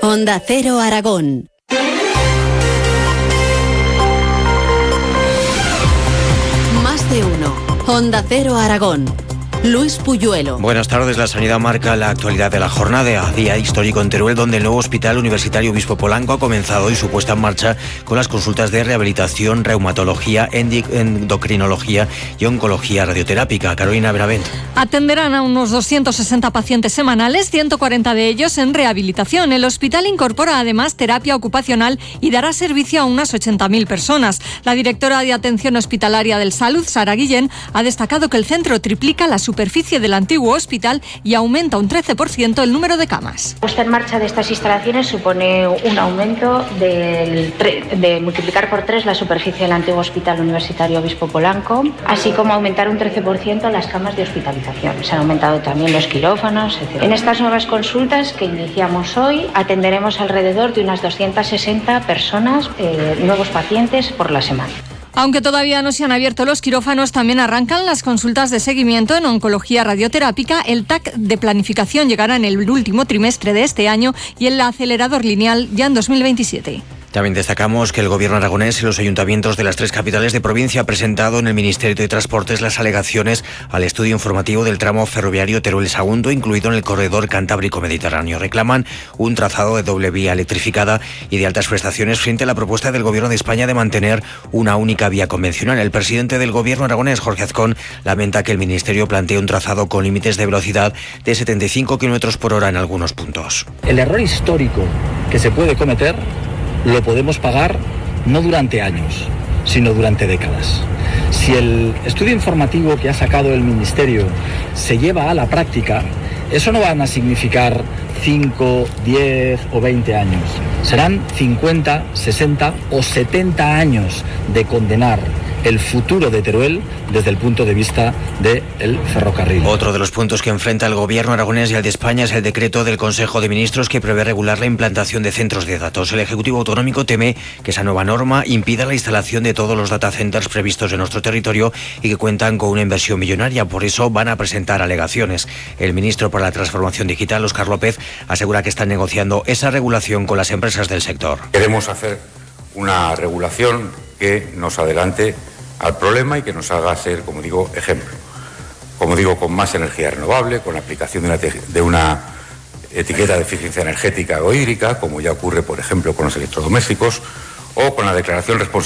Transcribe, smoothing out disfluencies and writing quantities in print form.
Onda Cero Aragón. Más de uno. Onda Cero Aragón. Luis Puyuelo. Buenas tardes. La sanidad marca la actualidad de la jornada, día histórico en Teruel, donde el nuevo Hospital Universitario Obispo Polanco ha comenzado hoy su puesta en marcha con las consultas de rehabilitación, reumatología, endocrinología y oncología radioterápica. Carolina Benavent. Atenderán a unos 260 pacientes semanales, 140 de ellos en rehabilitación. El hospital incorpora además terapia ocupacional y dará servicio a unas 80.000 personas. La directora de Atención Hospitalaria del Salud, Sara Guillén, ha destacado que el centro triplica la superficie del antiguo hospital y aumenta un 13% el número de camas. La puesta en marcha de estas instalaciones supone un aumento de multiplicar por 3 la superficie del antiguo Hospital Universitario Obispo Polanco, así como aumentar un 13% las camas de hospitalización. Se han aumentado también los quirófanos, etc. En estas nuevas consultas que iniciamos hoy atenderemos alrededor de unas 260 personas, nuevos pacientes por la semana. Aunque todavía no se han abierto los quirófanos, también arrancan las consultas de seguimiento en oncología radioterápica. El TAC de planificación llegará en el último trimestre de este año y el acelerador lineal ya en 2027. También destacamos que el Gobierno aragonés y los ayuntamientos de las 3 capitales de provincia han presentado en el Ministerio de Transportes las alegaciones al estudio informativo del tramo ferroviario Teruel-Sagunto, incluido en el corredor Cantábrico-Mediterráneo. Reclaman un trazado de doble vía electrificada y de altas prestaciones frente a la propuesta del Gobierno de España de mantener una única vía convencional. El presidente del Gobierno aragonés, Jorge Azcón, lamenta que el Ministerio plantee un trazado con límites de velocidad de 75 km por hora en algunos puntos. El error histórico que se puede cometer lo podemos pagar no durante años, sino durante décadas. Si el estudio informativo que ha sacado el Ministerio se lleva a la práctica, eso no van a significar 5, 10 o 20 años. Serán 50, 60 o 70 años de condenar el futuro de Teruel desde el punto de vista del ferrocarril. Otro de los puntos que enfrenta el Gobierno aragonés y el de España es el decreto del Consejo de Ministros que prevé regular la implantación de centros de datos. El Ejecutivo Autonómico teme que esa nueva norma impida la instalación de todos los data centers previstos en nuestro territorio y que cuentan con una inversión millonaria. Por eso van a presentar alegaciones. El ministro para la Transformación Digital, Óscar López, asegura que están negociando esa regulación con las empresas del sector. Queremos hacer una regulación que nos adelante al problema y que nos haga ser, como digo, ejemplo. Como digo, con más energía renovable, con la aplicación de una etiqueta de eficiencia energética o hídrica, como ya ocurre, por ejemplo, con los electrodomésticos, o con la declaración responsable